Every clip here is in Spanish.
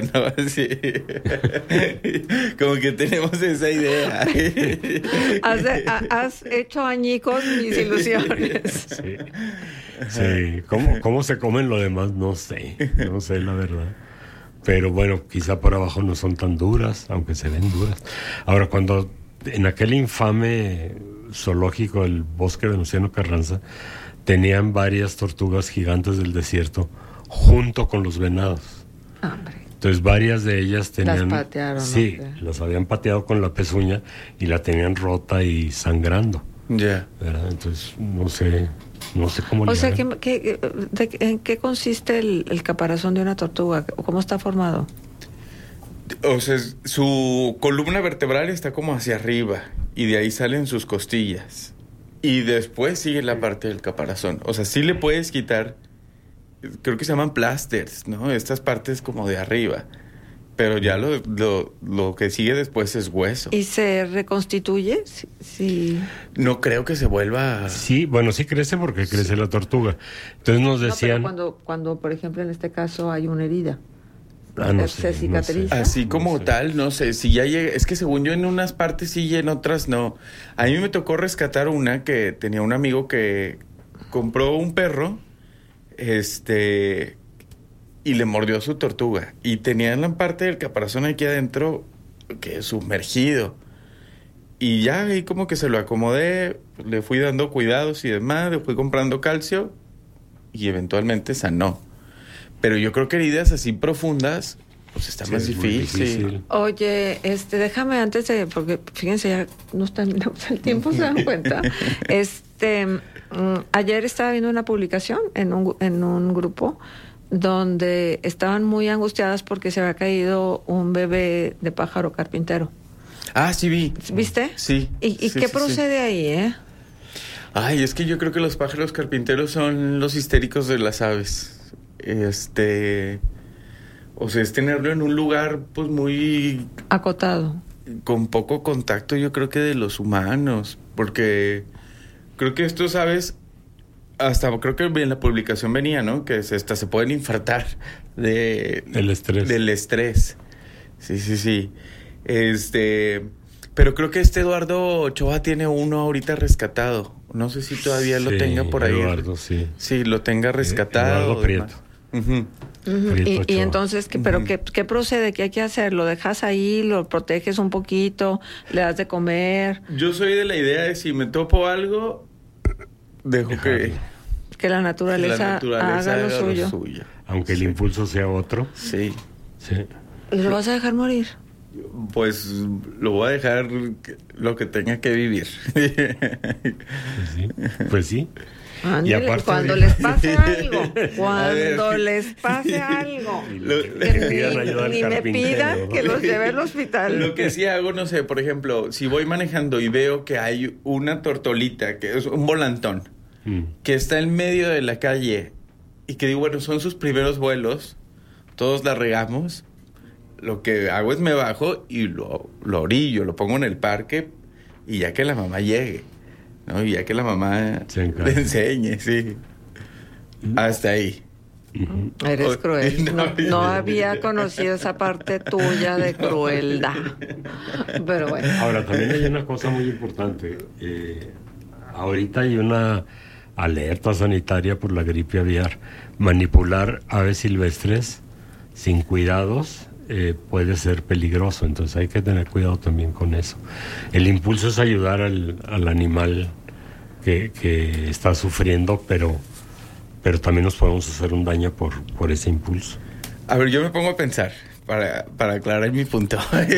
No, sí. Como que tenemos esa idea. Has hecho añicos mis ilusiones. Sí. Sí. ¿Cómo se comen lo demás? No sé la verdad. Pero bueno, quizá por abajo no son tan duras, aunque se ven duras. Ahora, cuando en aquel infame zoológico, el Bosque Venustiano Carranza, tenían varias tortugas gigantes del desierto junto con los venados. Hombre. Entonces varias de ellas tenían... Las patearon. Sí, ¿no? las habían pateado con la pezuña y la tenían rota y sangrando. Ya. ¿Verdad? Entonces no sé cómo le O sea, hagan. ¿en qué consiste el caparazón de una tortuga? ¿Cómo está formado? O sea, su columna vertebral está como hacia arriba y de ahí salen sus costillas. Y después sigue la parte del caparazón. O sea, sí le puedes quitar, creo que se llaman plasters, ¿no? Estas partes como de arriba. Pero ya lo que sigue después es hueso. ¿Y se reconstituye? Sí. No creo que se vuelva... Sí, bueno, sí crece porque crece la tortuga. Entonces nos decían... No, pero cuando, por ejemplo, en este caso hay una herida, no se sé, cicatriza. Así como No sé. tal, no sé, si ya llega, es que según yo en unas partes sí y en otras no. A mí me tocó rescatar una que tenía un amigo que compró un perro, y le mordió a su tortuga. Y tenía la parte del caparazón aquí adentro que sumergido. Y ya ahí como que se lo acomodé, le fui dando cuidados y demás, le fui comprando calcio y eventualmente sanó. Pero yo creo que heridas así profundas, pues está Sí, más es muy difícil. Oye, déjame antes de, porque fíjense, ya nos terminamos el tiempo, ¿se dan cuenta? Ayer estaba viendo una publicación en un grupo donde estaban muy angustiadas porque se había caído un bebé de pájaro carpintero. Ah, sí vi. ¿Viste? Sí. ¿Y sí, qué sí, procede ahí, Ay, es que yo creo que los pájaros carpinteros son los histéricos de las aves. O sea, es tenerlo en un lugar pues muy... Acotado. con poco contacto, yo creo que de los humanos, porque creo que estos aves, hasta creo que en la publicación venía, ¿no? Que se pueden infartar El estrés. del estrés. Sí. Pero creo que Eduardo Ochoa tiene uno ahorita rescatado. No sé si todavía lo tenga por ahí. Eduardo, sí. Sí, lo tenga rescatado. Eduardo Prieto. Uh-huh. Y Ochoa. entonces, ¿qué procede? ¿Qué hay que hacer? ¿Lo dejas ahí? ¿Lo proteges un poquito? ¿Le das de comer? Yo soy de la idea de si me topo algo, dejo Que la naturaleza haga lo suyo. Aunque el impulso sea otro. Sí. Sí. ¿Y lo vas a dejar morir? Pues lo voy a dejar lo que tenga que vivir. Pues sí. Ándale, Y aparte cuando de- les pase algo, A ver. les pase algo, Que pidan ayuda al ni me carpintero. pidan que los lleve al hospital. Lo que sí hago, no sé, por ejemplo, si voy manejando y veo que hay una tortolita, que es un volantón, que está en medio de la calle y que digo, bueno, son sus primeros vuelos, todos la regamos, lo que hago es me bajo y lo orillo, lo pongo en el parque y ya que la mamá llegue, ¿no? Y ya que la mamá le enseñe, sí. Hasta ahí. Eres cruel. No No, había conocido esa parte tuya de crueldad. Pero bueno. Ahora, también hay una cosa muy importante. Ahorita hay una alerta sanitaria por la gripe aviar. Manipular aves silvestres sin cuidados puede ser peligroso, entonces hay que tener cuidado también con eso. El impulso es ayudar al animal que está sufriendo, pero también nos podemos hacer un daño por ese impulso. A ver, yo me pongo a pensar, para aclarar mi punto.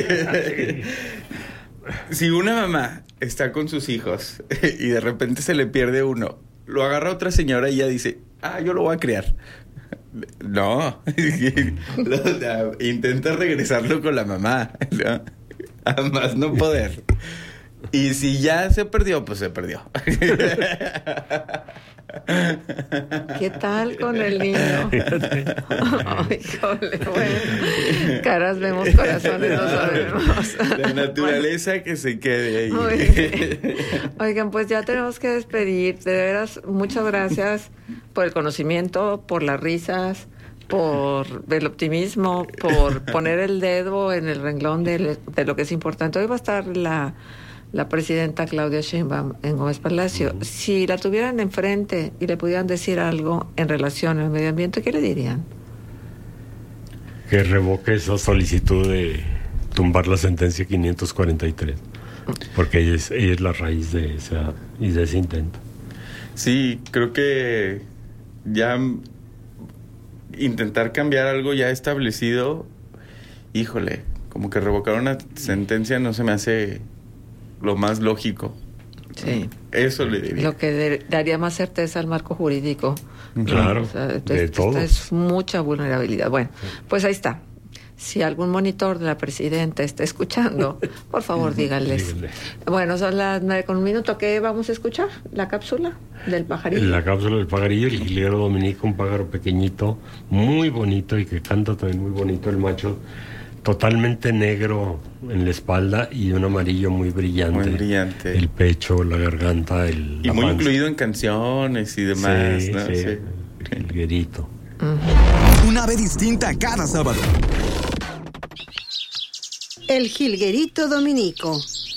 Si una mamá está con sus hijos y de repente se le pierde uno, lo agarra otra señora y ella dice, yo lo voy a criar. No, intenta regresarlo con la mamá, ¿no? A más no poder. Y si ya se perdió, pues se perdió. ¿Qué tal con el niño? Ay, híjole, bueno. Caras vemos, corazones no sabemos. La naturaleza que se quede ahí. Muy bien. Oigan, pues ya tenemos que despedir. De veras, muchas gracias por el conocimiento, por las risas, por el optimismo, por poner el dedo en el renglón de lo que es importante. Hoy va a estar la presidenta Claudia Sheinbaum en Gómez Palacio. Si la tuvieran enfrente y le pudieran decir algo en relación al medio ambiente, ¿qué le dirían? Que revoque esa solicitud de tumbar la sentencia 543, porque ella es la raíz de ese intento. Sí, creo que ya intentar cambiar algo ya establecido, híjole, como que revocar una sentencia no se me hace lo más lógico. Sí. Eso le diría. Lo que daría más certeza al marco jurídico. Claro, O sea, de todo. Es mucha vulnerabilidad. Bueno, pues ahí está. Si algún monitor de la presidenta está escuchando, por favor díganles. Bueno, son las 9:01. ¿Qué vamos a escuchar? ¿La cápsula del pajarillo? La cápsula del pajarillo, el jilguero dominico, un pájaro pequeñito, muy bonito y que canta también muy bonito, el macho, totalmente negro en la espalda y un amarillo muy brillante. Muy brillante. El pecho, la garganta, y la muy panza. incluido en canciones y demás, Sí, ¿no? sí. Sí. El jilguerito. Una ave distinta cada sábado. El jilguerito dominico.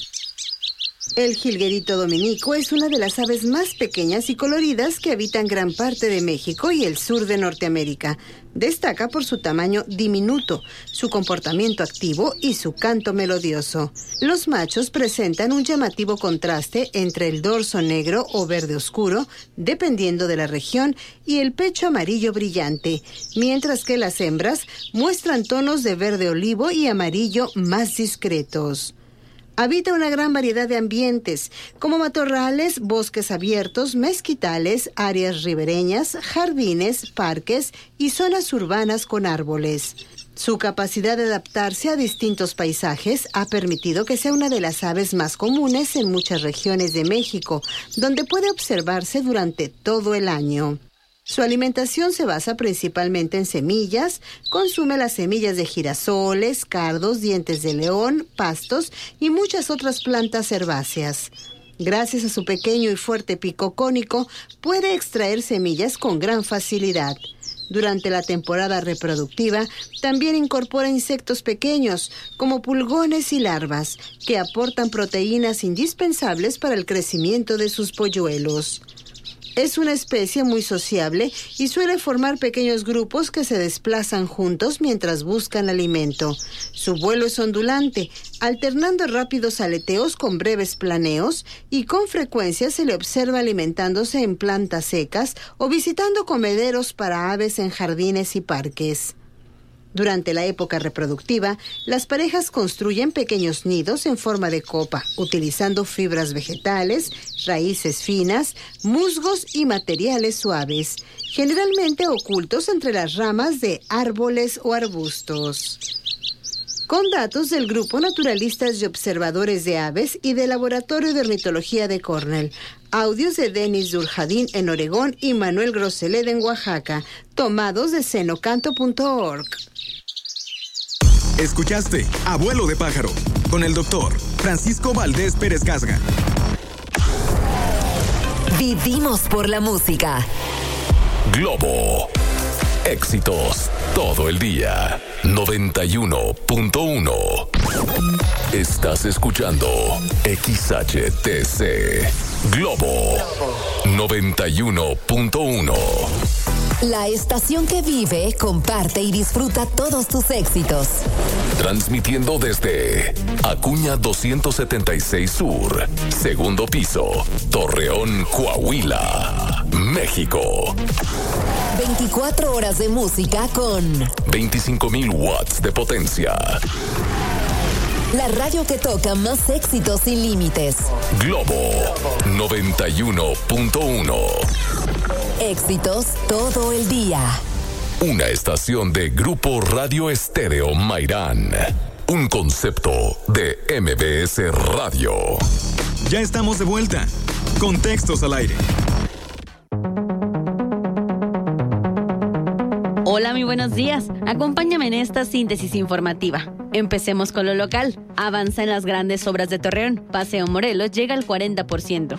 El jilguerito dominico es una de las aves más pequeñas y coloridas que habitan gran parte de México y el sur de Norteamérica. Destaca por su tamaño diminuto, su comportamiento activo y su canto melodioso. Los machos presentan un llamativo contraste entre el dorso negro o verde oscuro, dependiendo de la región, y el pecho amarillo brillante, mientras que las hembras muestran tonos de verde olivo y amarillo más discretos. Habita una gran variedad de ambientes, como matorrales, bosques abiertos, mezquitales, áreas ribereñas, jardines, parques y zonas urbanas con árboles. Su capacidad de adaptarse a distintos paisajes ha permitido que sea una de las aves más comunes en muchas regiones de México, donde puede observarse durante todo el año. Su alimentación se basa principalmente en semillas, consume las semillas de girasoles, cardos, dientes de león, pastos y muchas otras plantas herbáceas. Gracias a su pequeño y fuerte pico cónico, puede extraer semillas con gran facilidad. Durante la temporada reproductiva, también incorpora insectos pequeños, como pulgones y larvas, que aportan proteínas indispensables para el crecimiento de sus polluelos. Es una especie muy sociable y suele formar pequeños grupos que se desplazan juntos mientras buscan alimento. Su vuelo es ondulante, alternando rápidos aleteos con breves planeos, y con frecuencia se le observa alimentándose en plantas secas o visitando comederos para aves en jardines y parques. Durante la época reproductiva, las parejas construyen pequeños nidos en forma de copa, utilizando fibras vegetales, raíces finas, musgos y materiales suaves, generalmente ocultos entre las ramas de árboles o arbustos. Con datos del Grupo Naturalistas y Observadores de Aves y del Laboratorio de Ornitología de Cornell. Audios de Denis Durjadín en Oregón y Manuel Groseled en Oaxaca, tomados de cenocanto.org. Escuchaste Abuelo de Pájaro con el doctor Francisco Valdés Pérez Casga. Vivimos por la música. Globo. Éxitos todo el día. 91.1. Estás escuchando XHTC. Globo. 91.1. La estación que vive, comparte y disfruta todos tus éxitos. Transmitiendo desde Acuña 276 Sur, segundo piso, Torreón, Coahuila, México. 24 horas de música con 25,000 watts de potencia. la radio que toca más éxitos sin límites. Globo 91.1. Éxitos todo el día. Una estación de Grupo Radio Estéreo Mairán. Un concepto de MBS Radio. Ya estamos de vuelta. Con Textos al Aire. Hola, muy buenos días. Acompáñame en esta síntesis informativa. Empecemos con lo local. Avanza en las grandes obras de Torreón. Paseo Morelos llega al 40%.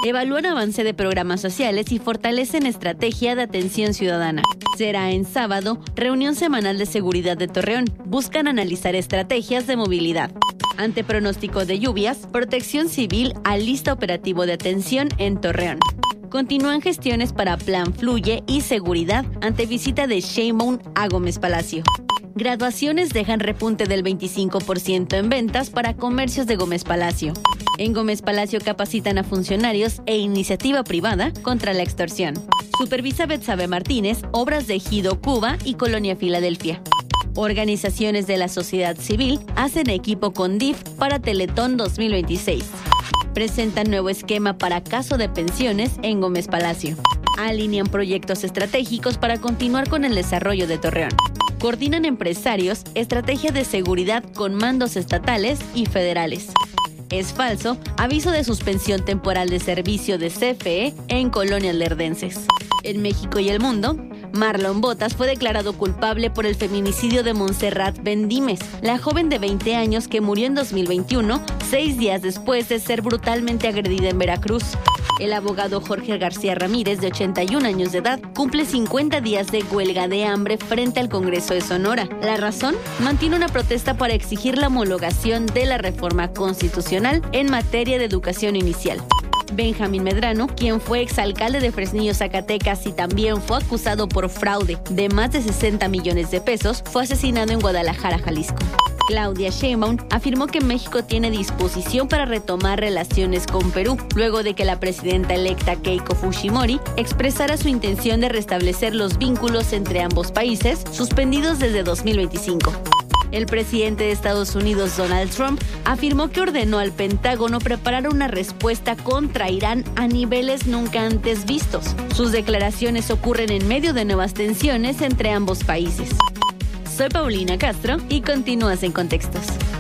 Evalúan avance de programas sociales y fortalecen estrategia de atención ciudadana. Será en sábado, reunión semanal de seguridad de Torreón. Buscan analizar estrategias de movilidad. Ante pronóstico de lluvias, Protección Civil alista operativo de atención en Torreón. Continúan gestiones para Plan Fluye y seguridad ante visita de Sheinbaum a Gómez Palacio. Graduaciones dejan repunte del 25% en ventas para comercios de Gómez Palacio. En Gómez Palacio capacitan a funcionarios e iniciativa privada contra la extorsión. Supervisa Betsabe Martínez obras de Ejido Cuba y Colonia Filadelfia. Organizaciones de la sociedad civil hacen equipo con DIF para Teletón 2026. Presentan nuevo esquema para caso de pensiones en Gómez Palacio. Alinean proyectos estratégicos para continuar con el desarrollo de Torreón. Coordinan empresarios estrategia de seguridad con mandos estatales y federales. Es falso aviso de suspensión temporal de servicio de CFE en colonias lerdenses. En México y el mundo, Marlon Botas fue declarado culpable por el feminicidio de Montserrat Bendimes, la joven de 20 años que murió en 2021, 6 días después de ser brutalmente agredida en Veracruz. El abogado Jorge García Ramírez, de 81 años de edad, cumple 50 días de huelga de hambre frente al Congreso de Sonora. La razón, mantiene una protesta para exigir la homologación de la reforma constitucional en materia de educación inicial. Benjamín Medrano, quien fue exalcalde de Fresnillo, Zacatecas y también fue acusado por fraude de más de 60 millones de pesos, fue asesinado en Guadalajara, Jalisco. Claudia Sheinbaum afirmó que México tiene disposición para retomar relaciones con Perú, luego de que la presidenta electa Keiko Fujimori expresara su intención de restablecer los vínculos entre ambos países, suspendidos desde 2025. El presidente de Estados Unidos, Donald Trump, afirmó que ordenó al Pentágono preparar una respuesta contra Irán a niveles nunca antes vistos. Sus declaraciones ocurren en medio de nuevas tensiones entre ambos países. Soy Paulina Castro y continúas en Contextos.